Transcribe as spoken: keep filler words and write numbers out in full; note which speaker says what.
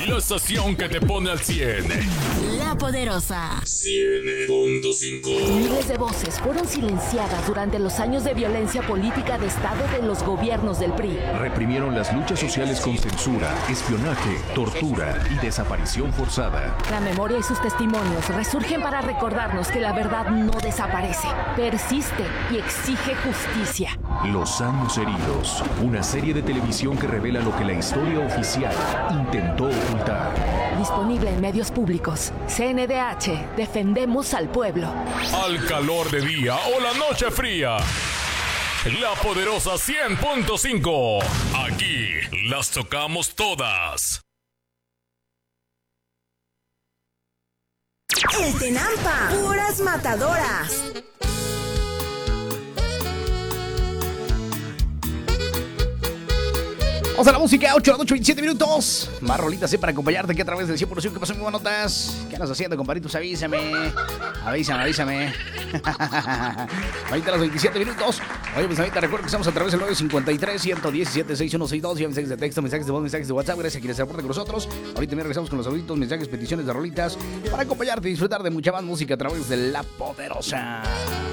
Speaker 1: La estación que te pone al cien.
Speaker 2: La Poderosa.
Speaker 1: cien punto cinco.
Speaker 2: Miles de voces fueron silenciadas durante los años de violencia política de Estado de los gobiernos del P R I.
Speaker 3: Reprimieron las luchas sociales con censura, espionaje, tortura y desaparición forzada.
Speaker 2: La memoria y sus testimonios resurgen para recordarnos que la verdad no desaparece, persiste y exige justicia.
Speaker 3: Los años heridos, una serie de televisión que revela lo que la historia oficial intentó ocultar.
Speaker 2: Disponible en medios públicos. C N D H, defendemos al pueblo.
Speaker 1: Al calor de día o la noche fría. La Poderosa cien punto cinco. Aquí las tocamos todas.
Speaker 4: El Tenampa, puras matadoras.
Speaker 5: Vamos a la música, ocho de la noche, veintisiete minutos. Más rolitas ¿eh? Para acompañarte aquí a través del cien por ciento. ¿Qué pasó, mi notas? ¿Qué andas haciendo, comparitos? Avísame. Avísame, avísame. Ahorita a los veintisiete minutos. Oye, pues ahorita recuerdo que estamos a través del nueve cinco tres, uno uno siete, seis uno seis dos. Ya mensajes de texto, mensajes de voz, mensajes de WhatsApp. Gracias a quienes se aportan con nosotros. Ahorita también regresamos con los saluditos, mensajes, peticiones de rolitas para acompañarte y disfrutar de mucha más música a través de La Poderosa.